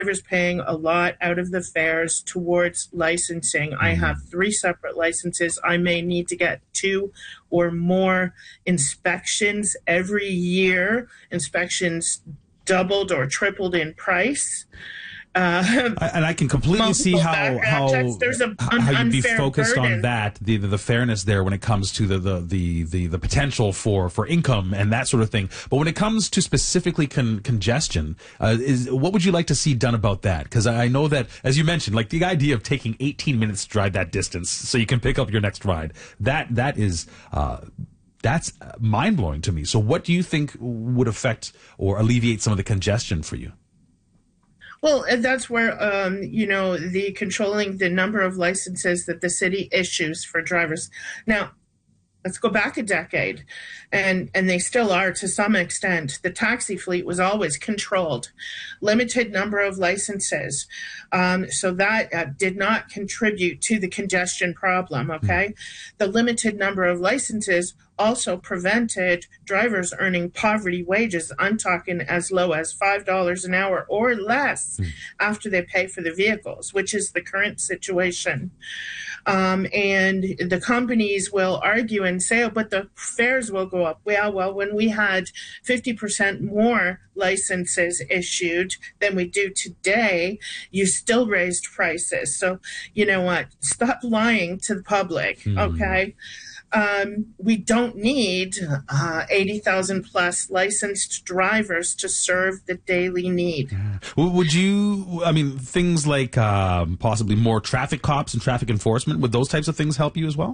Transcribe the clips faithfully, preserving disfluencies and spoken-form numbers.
drivers paying a lot out of the fares towards licensing. I have three separate licenses. I may need to get two or more inspections every year. Inspections doubled or tripled in price. Uh, and I can completely see how how, There's a, how you'd be focused burden. on that, the, the the fairness there when it comes to the the the the, the potential for, for income and that sort of thing. But when it comes to specifically con, congestion, uh, is what would you like to see done about that? Because I know that, as you mentioned, like the idea of taking eighteen minutes to drive that distance so you can pick up your next ride, that that is. Uh, That's mind blowing to me. So, what do you think would affect or alleviate some of the congestion for you? Well, that's where, um, you know, the controlling the number of licenses that the city issues for drivers. Now, let's go back a decade, and, and they still are to some extent. The taxi fleet was always controlled, limited number of licenses. Um, so that uh, did not contribute to the congestion problem, okay? Mm-hmm. The limited number of licenses also prevented drivers earning poverty wages. I'm talking as low as five dollars an hour or less mm. after they pay for the vehicles, which is the current situation. Um, and the companies will argue and say, oh, but the fares will go up. Well, well, when we had fifty percent more licenses issued than we do today, you still raised prices. So, you know what? Stop lying to the public, mm. okay? Um, we don't need uh, eighty thousand plus licensed drivers to serve the daily need. Yeah. Would you, I mean, things like um, possibly more traffic cops and traffic enforcement, would those types of things help you as well?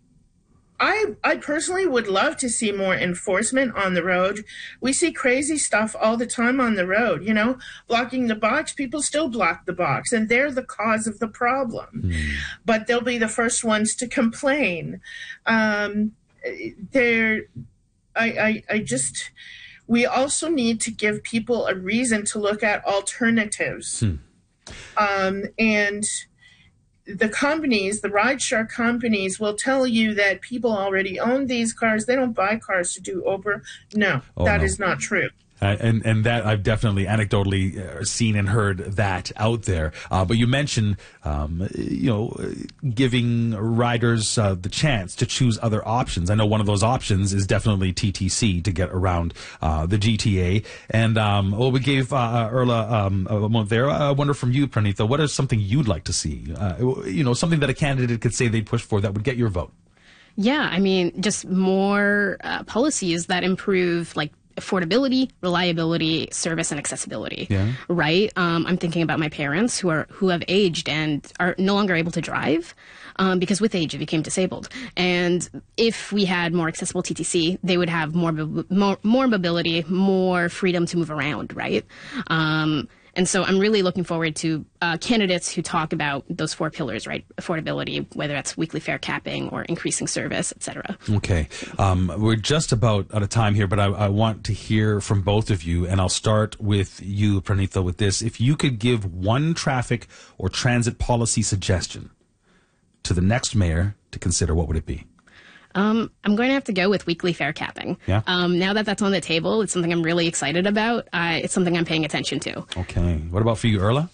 I, I personally would love to see more enforcement on the road. We see crazy stuff all the time on the road, you know, blocking the box. People still block the box, and they're the cause of the problem. Mm. But they'll be the first ones to complain. Um, they're, I, I, I just, we also need to give people a reason to look at alternatives. Mm. Um, and the companies, the rideshare companies, will tell you that people already own these cars. They don't buy cars to do Uber. No, oh, that no. is not true. Uh, and and that I've definitely anecdotally uh, seen and heard that out there. Uh, but you mentioned, um, you know, giving riders uh, the chance to choose other options. I know one of those options is definitely T T C to get around uh, the G T A. And um, well, we gave uh, Erla um, a moment there. I wonder from you, Pranitha, what is something you'd like to see? Uh, you know, something that a candidate could say they'd push for that would get your vote. Yeah, I mean, just more uh, policies that improve, like, affordability, reliability, service, and accessibility. Yeah. Right? Um, I'm thinking about my parents who are who have aged and are no longer able to drive um, because with age they became disabled. And if we had more accessible T T C, they would have more more, more mobility, more freedom to move around. Right? Um, And so I'm really looking forward to uh, candidates who talk about those four pillars, right? Affordability, whether that's weekly fare capping or increasing service, et cetera. Okay. Um, we're just about out of time here, but I, I want to hear from both of you, and I'll start with you, Pranitha, with this. If you could give one traffic or transit policy suggestion to the next mayor to consider, what would it be? Um, I'm going to have to go with weekly fare capping. Yeah. Um, now that that's on the table, it's something I'm really excited about. Uh, it's something I'm paying attention to. Okay. What about for you, Erla?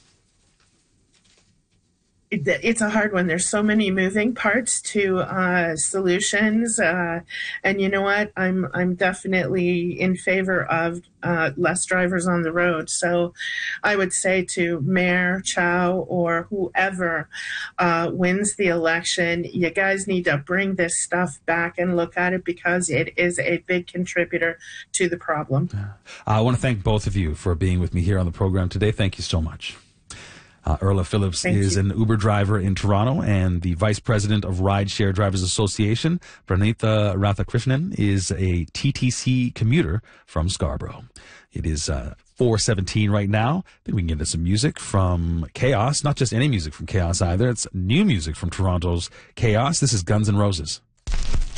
It's a hard one. There's so many moving parts to uh, solutions, uh, and you know what? I'm I'm definitely in favor of uh, less drivers on the road. So, I would say to Mayor Chow or whoever uh, wins the election, you guys need to bring this stuff back and look at it because it is a big contributor to the problem. I want to thank both of you for being with me here on the program today. Thank you so much. Uh, Erla Phillips Thank is you. an Uber driver in Toronto and the Vice President of Rideshare Drivers Association. Pranitha Radhakrishnan is a T T C commuter from Scarborough. It is uh, four seventeen right now. I think we can get into some music from Chaos. Not just any music from Chaos either. It's new music from Toronto's Chaos. This is Guns N' Roses.